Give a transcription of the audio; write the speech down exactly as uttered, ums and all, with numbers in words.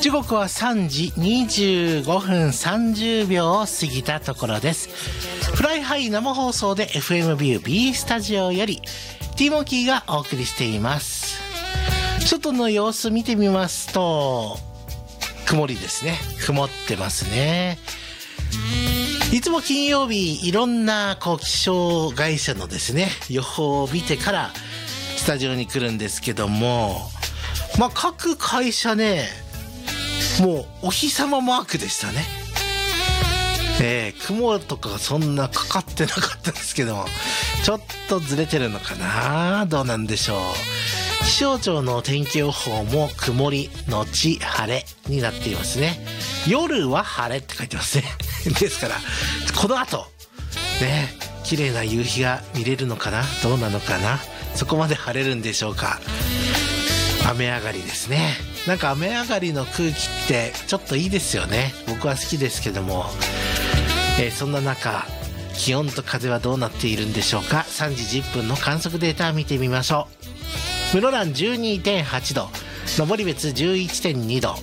時刻はさんじにじゅうごふんさんじゅうびょうを過ぎたところです。フライハイ生放送で エフエム ビュー B スタジオよりティモキーがお送りしています。外の様子見てみますと曇りですね。曇ってますね。いつも金曜日いろんなこう気象会社のですね予報を見てからスタジオに来るんですけども、まあ各会社ねもうお日様マークでしたね。えー、雲とかそんなかかってなかったですけども、ちょっとずれてるのかな、どうなんでしょう。気象庁の天気予報も曇りのち晴れになっていますね。夜は晴れって書いてますねですからこの後ね綺麗な夕日が見れるのかな、どうなのかな、そこまで晴れるんでしょうか。雨上がりですね。なんか雨上がりの空気ってちょっといいですよね。僕は好きですけども、えー、そんな中気温と風はどうなっているんでしょうか。さんじじゅっぷんの観測データを見てみましょう。室蘭 じゅうにてんはち 度、登別 じゅういちてんに 度、